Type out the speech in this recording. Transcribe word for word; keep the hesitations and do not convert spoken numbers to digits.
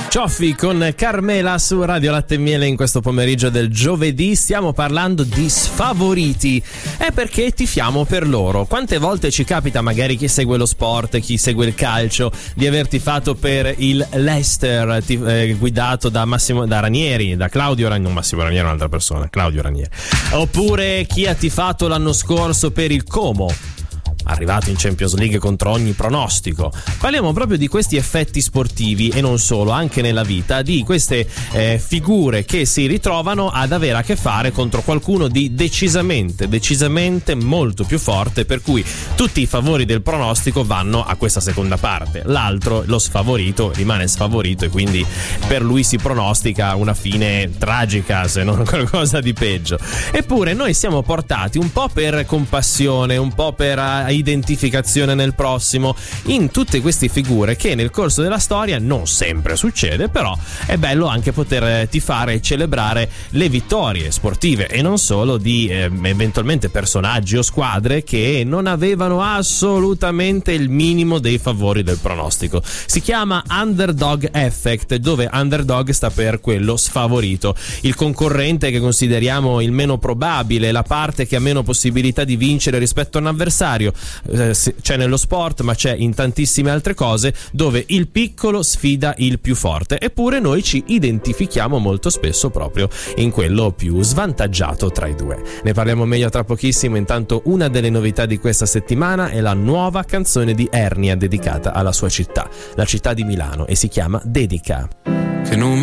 Cioffi con Carmela su Radio Latte e Miele in questo pomeriggio del giovedì. Stiamo parlando di sfavoriti. È perché tifiamo per loro. Quante volte ci capita, magari chi segue lo sport, chi segue il calcio, di aver tifato per il Leicester tif- eh, guidato da Massimo da Ranieri, da Claudio Ranieri, non Massimo Ranieri, un'altra persona, Claudio Ranieri. Oppure chi ha tifato l'anno scorso per il Como, arrivato in Champions League contro ogni pronostico. Parliamo proprio di questi effetti sportivi e non solo, anche nella vita, di queste eh, figure che si ritrovano ad avere a che fare contro qualcuno di decisamente, decisamente molto più forte, per cui tutti i favori del pronostico vanno a questa seconda parte. L'altro, lo sfavorito, rimane sfavorito e quindi per lui si pronostica una fine tragica, se non qualcosa di peggio. Eppure noi siamo portati un po' per compassione, un po' per identificazione nel prossimo, in tutte queste figure che nel corso della storia non sempre succede, però è bello anche poter tifare e celebrare le vittorie sportive e non solo di eh, eventualmente personaggi o squadre che non avevano assolutamente il minimo dei favori del pronostico. Si chiama underdog effect, dove underdog sta per quello sfavorito, il concorrente che consideriamo il meno probabile, la parte che ha meno possibilità di vincere rispetto a un avversario. C'è nello sport, ma c'è in tantissime altre cose, dove il piccolo sfida il più forte. Eppure noi ci identifichiamo molto spesso proprio in quello più svantaggiato tra i due. Ne parliamo meglio tra pochissimo. Intanto una delle novità di questa settimana è la nuova canzone di Ernia dedicata alla sua città, la città di Milano, e si chiama Dedica. Che non